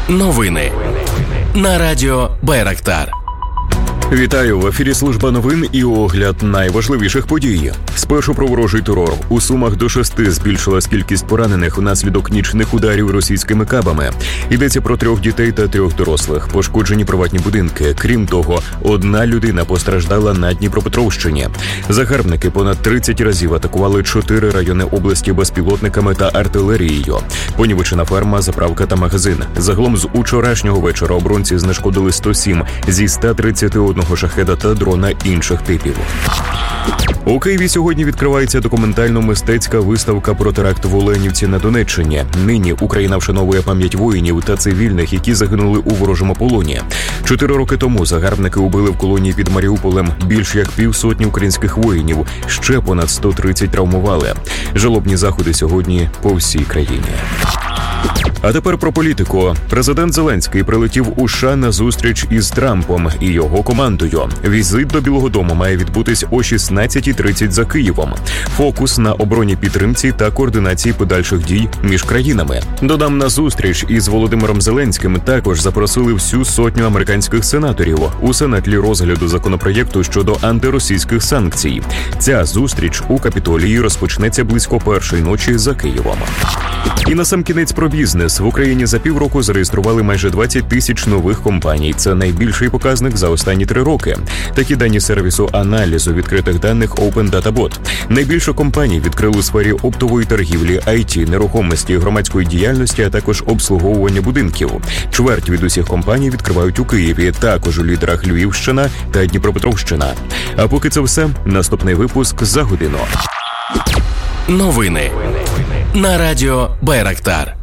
Новини на радіо Байрактар. Вітаю! В ефірі служба новин і огляд найважливіших подій. Спершу про ворожий терор. У Сумах до 6 збільшилась кількість поранених внаслідок нічних ударів російськими кабами. Йдеться про 3 дітей та 3 дорослих. Пошкоджені приватні будинки. Крім того, 1 людина постраждала на Дніпропетровщині. Загарбники понад 30 разів атакували 4 райони області безпілотниками та артилерією. Понівечена ферма, заправка та магазин. Загалом з учорашнього вечора оборонці знешкодили 107 зі 131 шахеда та дрона інших типів. У Києві сьогодні відкривається документально-мистецька виставка про теракт в Оленівці на Донеччині. Нині Україна вшановує пам'ять воїнів та цивільних, які загинули у ворожому полоні. 4 роки тому загарбники убили в колонії під Маріуполем більш як 50 українських воїнів, ще понад 130 травмували. Жалобні заходи сьогодні по всій країні. А тепер про політику. Президент Зеленський прилетів у США на зустріч із Трампом і його командою. Візит до Білого дому має відбутись о 16:30 за Києвом. Фокус на оборонній підтримці та координації подальших дій між країнами. Додам, на зустріч із Володимиром Зеленським також запросили всю 100 американських сенаторів у Сенат для розгляду законопроєкту щодо антиросійських санкцій. Ця зустріч у Капітолії розпочнеться близько 1:00 ночі за Києвом. І насамкінець про бізнес. В Україні за півроку зареєстрували майже 20 тисяч нових компаній. Це найбільший показник за останні 3 роки. Такі дані сервісу аналізу відкритих даних Open Data Bot. Найбільше компаній відкрили у сфері оптової торгівлі, IT, нерухомості, громадської діяльності, а також обслуговування будинків. Чверть від усіх компаній відкривають у Києві, також у лідерах Львівщина та Дніпропетровщина. А поки це все, наступний випуск за годину. Новини на радіо Байрактар.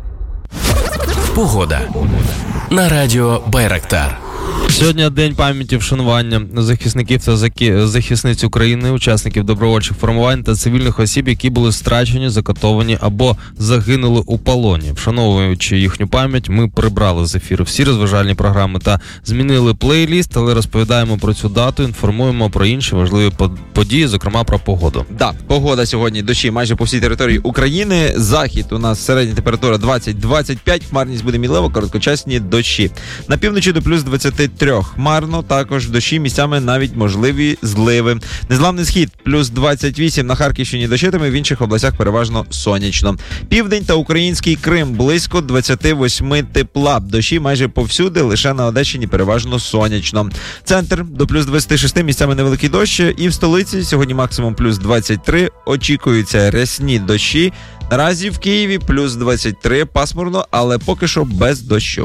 Погода на радіо Байрактар. Сьогодні день пам'яті вшанування захисників та захисниць України, учасників добровольчих формувань та цивільних осіб, які були страчені, закатовані або загинули у полоні. Вшановуючи їхню пам'ять, ми прибрали з ефіру всі розважальні програми та змінили плейліст, але розповідаємо про цю дату, інформуємо про інші важливі події, зокрема про погоду. Да, погода сьогодні дощі майже по всій території України. Захід у нас середня температура 20-25, хмарність буде мінлива, короткочасні дощі. На півночі до плюс 23 хмарно, також дощі, місцями навіть можливі зливи. Незламний схід плюс 28, на Харківщині дощитиме, в інших областях переважно сонячно. Південь та український Крим близько 28 тепла. Дощі майже повсюди, лише на Одещині переважно сонячно. Центр до плюс 26, місцями невеликий дощ. І в столиці сьогодні максимум плюс 23, очікуються рясні дощі. Наразі в Києві плюс 23, пасмурно, але поки що без дощу.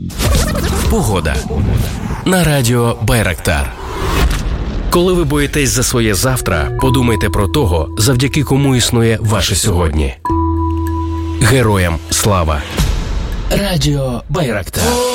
Погода на радіо Байрактар. Коли ви боїтесь за своє завтра, подумайте про того, завдяки кому існує ваше сьогодні. Героям слава! Радіо Байрактар.